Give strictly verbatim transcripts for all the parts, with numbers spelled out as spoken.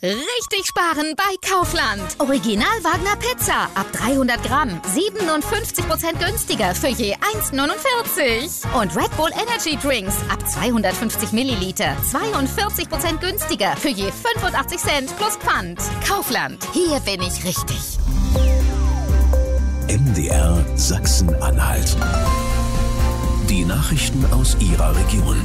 Richtig sparen bei Kaufland. Original Wagner Pizza ab dreihundert Gramm. siebenundfünfzig Prozent günstiger für je eins neunundvierzig. Und Red Bull Energy Drinks ab zweihundertfünfzig Milliliter. zweiundvierzig Prozent günstiger für je fünfundachtzig Cent plus Pfand. Kaufland. Hier bin ich richtig. M D R Sachsen-Anhalt. Die Nachrichten aus Ihrer Region.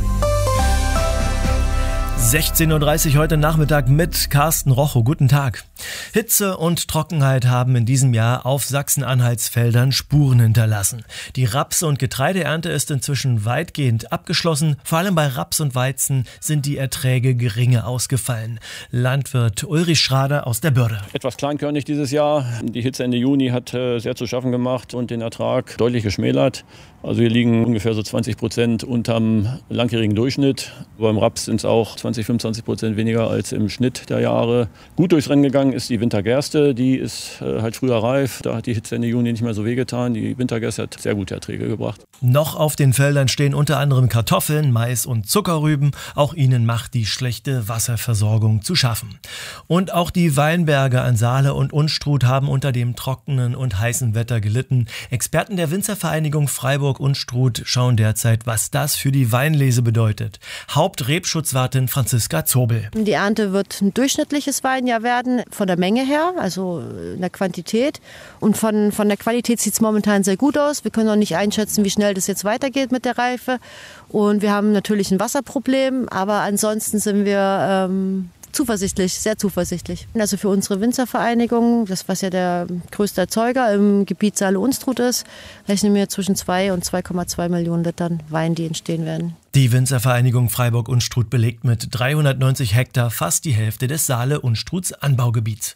sechzehn Uhr dreißig heute Nachmittag mit Carsten Rochow. Guten Tag. Hitze und Trockenheit haben in diesem Jahr auf Sachsen-Anhalts Feldern Spuren hinterlassen. Die Raps- und Getreideernte ist inzwischen weitgehend abgeschlossen. Vor allem bei Raps und Weizen sind die Erträge geringe ausgefallen. Landwirt Ulrich Schrader aus der Börde. Etwas kleinkörnig dieses Jahr. Die Hitze Ende Juni hat äh, sehr zu schaffen gemacht und den Ertrag deutlich geschmälert. Also wir liegen ungefähr so zwanzig Prozent unterm langjährigen Durchschnitt. Beim Raps sind es auch zwanzig, fünfundzwanzig Prozent weniger als im Schnitt der Jahre. Gut durchs Rennen gegangen ist die Wintergerste. Die ist äh, halt früher reif. Da hat die Hitze Ende Juni nicht mehr so wehgetan. Die Wintergerste hat sehr gute Erträge gebracht. Noch auf den Feldern stehen unter anderem Kartoffeln, Mais und Zuckerrüben. Auch ihnen macht die schlechte Wasserversorgung zu schaffen. Und auch die Weinberge an Saale und Unstrut haben unter dem trockenen und heißen Wetter gelitten. Experten der Winzervereinigung Freiburg-Unstrut schauen derzeit, was das für die Weinlese bedeutet. Hauptrebschutzwartin Franziska Zobel. Die Ernte wird ein durchschnittliches Weinjahr werden, von der Menge her, also in der Quantität. Und von, von der Qualität sieht es momentan sehr gut aus. Wir können noch nicht einschätzen, wie schnell das jetzt weitergeht mit der Reife. Und wir haben natürlich ein Wasserproblem, aber ansonsten sind wir ähm, zuversichtlich, sehr zuversichtlich. Also für unsere Winzervereinigung, das was ja der größte Erzeuger im Gebiet Saale-Unstrut ist, rechnen wir zwischen zwei und zwei Komma zwei Millionen Litern Wein, die entstehen werden. Die Winzervereinigung Freiburg-Unstrut belegt mit dreihundertneunzig Hektar fast die Hälfte des Saale-Unstruts Anbaugebiets.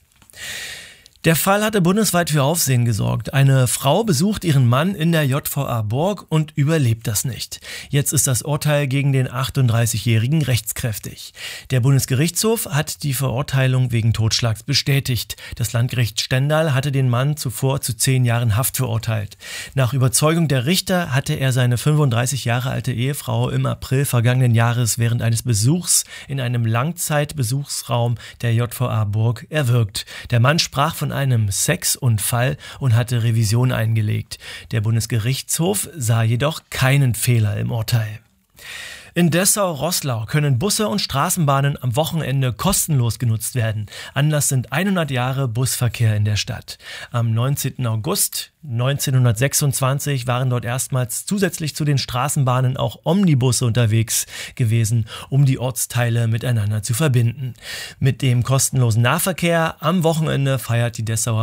Der Fall hatte bundesweit für Aufsehen gesorgt. Eine Frau besucht ihren Mann in der J V A Borg und überlebt das nicht. Jetzt ist das Urteil gegen den achtunddreißigjährigen rechtskräftig. Der Bundesgerichtshof hat die Verurteilung wegen Totschlags bestätigt. Das Landgericht Stendal hatte den Mann zuvor zu zehn Jahren Haft verurteilt. Nach Überzeugung der Richter hatte er seine fünfunddreißig Jahre alte Ehefrau im April vergangenen Jahres während eines Besuchs in einem Langzeitbesuchsraum der J V A Borg erwürgt. Der Mann sprach von einem Sexunfall und hatte Revision eingelegt. Der Bundesgerichtshof sah jedoch keinen Fehler im Urteil. In Dessau-Roßlau können Busse und Straßenbahnen am Wochenende kostenlos genutzt werden. Anlass sind hundert Jahre Busverkehr in der Stadt. Am neunzehnten August neunzehnhundertsechsundzwanzig waren dort erstmals zusätzlich zu den Straßenbahnen auch Omnibusse unterwegs gewesen, um die Ortsteile miteinander zu verbinden. Mit dem kostenlosen Nahverkehr am Wochenende feiert die Dessauer